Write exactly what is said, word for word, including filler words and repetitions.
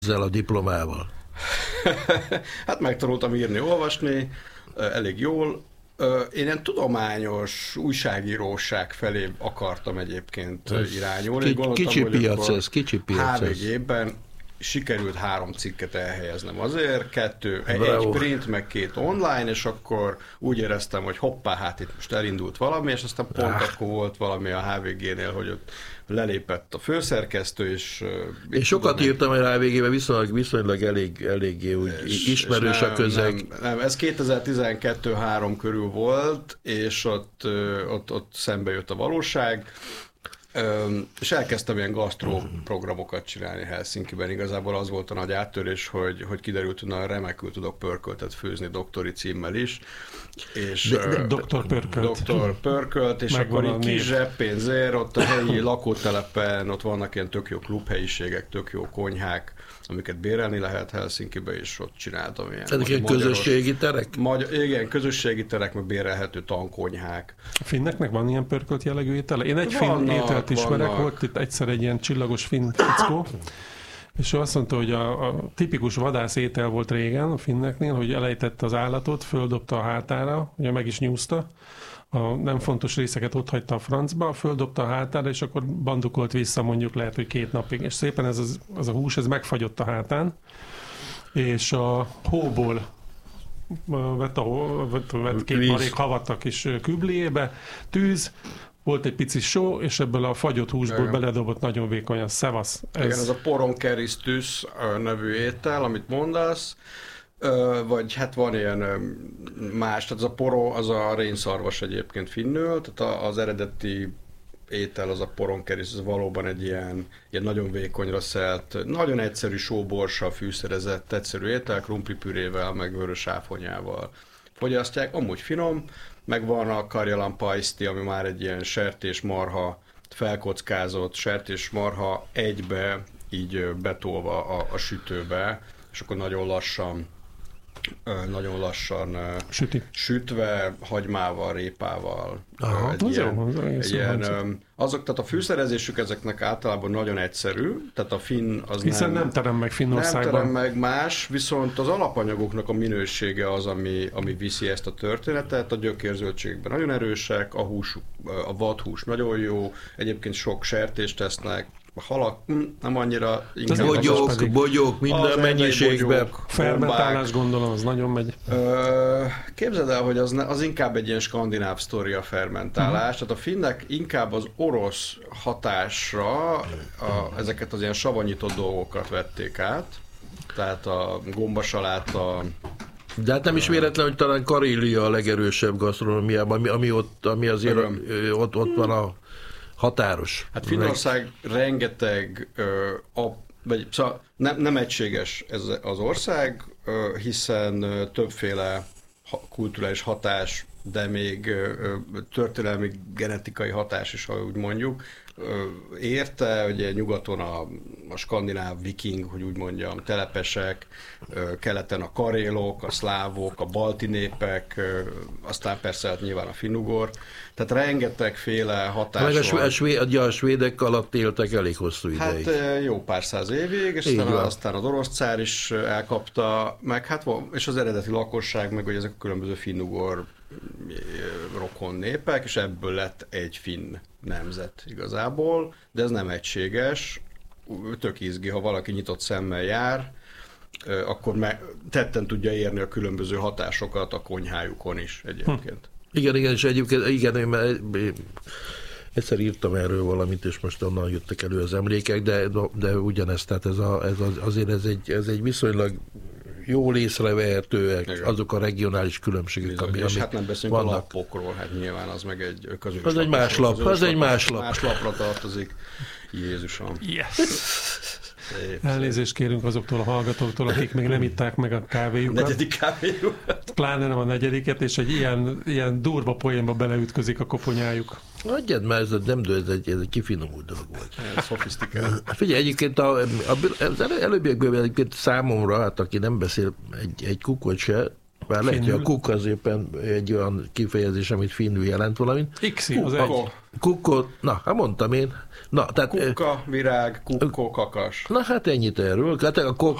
ezzel a diplomával? Hát megtanultam írni, olvasni, elég jól. Én ilyen tudományos újságíróság felé akartam egyébként ez irányulni. Ki, kicsi piac ez, kicsi piac há vé gében sikerült három cikket elhelyeznem azért, kettő, egy, egy print, meg két online, és akkor úgy éreztem, hogy hoppá, hát itt most elindult valami, és aztán pont ah. akkor volt valami a há vé génél, hogy ott lelépett a főszerkesztő, és... Én sokat tudom, írtam a há vé gében, viszonylag, viszonylag elég, eléggé úgy és, ismerős és nem, a közeg. Nem, nem, ez kétezer-tizenkettő három körül volt, és ott, ott, ott szembe jött a valóság, Öm, és elkezdtem ilyen gasztró programokat csinálni Helsinkiben. Igazából az volt a nagy áttörés, hogy, hogy kiderült, hogy nagyon remekül tudok pörköltet főzni doktori címmel is. És, de, de, doktor Pörkölt. Doktor Pörkölt, és Megvan akkor így kis zseppénzért, ott a helyi lakótelepen, ott vannak ilyen tök jó klubhelyiségek, tök jó konyhák, amiket bérelni lehet Helsinkibe, és ott csináltam ilyen. Ezek ilyen közösségi terek? Magyar, igen, közösségi terek, meg bérelhető tankonyhák. A finneknek van ilyen pörkölt jellegű étele? Én egy finn ételt ismerek, vannak. Volt itt egyszer egy ilyen csillagos finn fickó, és ő azt mondta, hogy a, a tipikus vadász étel volt régen a finneknél, hogy elejtette az állatot, földobta a hátára, ugye meg is nyúzta, a nem fontos részeket ott hagyta a francba, földobta a hátára, és akkor bandukolt vissza mondjuk lehet, hogy két napig. És szépen ez az, az a hús, ez megfagyott a hátán, és a hóból vett, a, vett, vett két marék havat a kis kübléjébe, tűz, volt egy pici só, és ebből a fagyott húsból igen. beledobott nagyon vékonyan szevasz. Ez... Igen, ez a poronkeristus nevű étel, amit mondasz, vagy hát van ilyen más, tehát az a poro, az a rénszarvas egyébként finnül, tehát az eredeti étel, az a poronkeristus, az valóban egy ilyen, ilyen nagyon vékonyra szelt, nagyon egyszerű sóborssal fűszerezett, egyszerű étel, krumplipürével, meg vörös áfonyával fogyasztják, amúgy finom, meg van a karjalan pajszti, ami már egy ilyen sertésmarha, felkockázott sertésmarha egybe, így betolva a, a sütőbe, és akkor nagyon lassan, nagyon lassan Süti. sütve, hagymával, répával. Aha, egy az ilyen, jó, az egy ilyen, azok, tehát a fűszerezésük ezeknek általában nagyon egyszerű, tehát a finn az Hiszen nem... nem terem meg Finnországban. Nem terem meg más, viszont az alapanyagoknak a minősége az, ami, ami viszi ezt a történetet. A gyökérzöldségekben nagyon erősek, a hús, a vadhús nagyon jó, egyébként sok sertést tesznek, a halak nem annyira... Bogyók, bogyók, minden mennyiségben. Fermentálás gondolom, az nagyon megy. Ö, képzeld el, hogy az, ne, az inkább egy ilyen skandináv sztori a fermentálás, uh-huh. tehát a finnek inkább az orosz hatásra a, ezeket az ilyen savanyított dolgokat vették át, tehát a gombasaláta. De hát nem is véletlen, hogy talán Karélia a legerősebb gasztronómiában, ami, ami, ott, ami azért ott, ott van a határos. Hát Finnország meg... rengeteg, ö, a, vagy, szóval nem, nem egységes ez az ország, ö, hiszen ö, többféle ha, kulturális hatás, de még ö, történelmi genetikai hatás is, ha úgy mondjuk, ö, érte, ugye nyugaton a, a skandináv viking, hogy úgy mondjam, telepesek, ö, keleten a karélok, a szlávok, a balti népek, ö, aztán persze hát nyilván a finnugor, tehát rengetegféle hatás meg van. A, svéd, a svédek alatt éltek elég hosszú ideig. Hát jó pár száz évig, és aztán, aztán az orosz cár is elkapta, meg hát, és az eredeti lakosság, meg hogy ezek a különböző finnugor rokon népek, és ebből lett egy finn nemzet igazából, de ez nem egységes, tök izgi, ha valaki nyitott szemmel jár, akkor me- tetten tudja érni a különböző hatásokat a konyhájukon is egyébként. Hm. Igen, igen, és egyébként, igen, én, én egyszer írtam erről valamit, és most onnan jöttek elő az emlékek, de, de ugyanezt, tehát ez a, ez az, azért ez egy, ez egy viszonylag jól észrevehetőek igen. azok a regionális különbségek, ami, és hát nem beszélünk vannak. A lappokról, hát nyilván az meg egy közös Az egy más lap, az egy más lap. Más lapra tartozik. Jézusom. Yes! Szép, Elnézést kérünk azoktól a hallgatóktól, akik még nem itták meg a kávéjukat. Negyedik kávéjukat. Pláne nem a negyediket, és egy ilyen, ilyen durva poénba beleütközik a koponyájuk. Adjad már, ez nem ez egy, ez egy kifinomult dolog volt. Szofisztikált. Figyelj, egyébként a, a, az előbbiekből egyébként számomra, hát aki nem beszél egy, egy kukot se, Bár lehet, hogy a kuk az éppen egy olyan kifejezés, amit finnül jelent valamit. Ixi, az egy. Kukko, na, hát mondtam én. Na, tehát, Kukka, virág, kukkó, kakas. Na hát ennyit erről. Hát a